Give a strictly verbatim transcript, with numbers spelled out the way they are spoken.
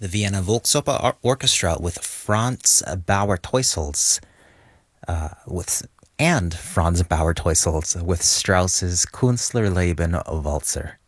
The Vienna Volksoper Or- Orchestra with Franz Bauer-Teufels uh, with and Franz Bauer-Teufels with Strauss's Künstlerleben Walzer.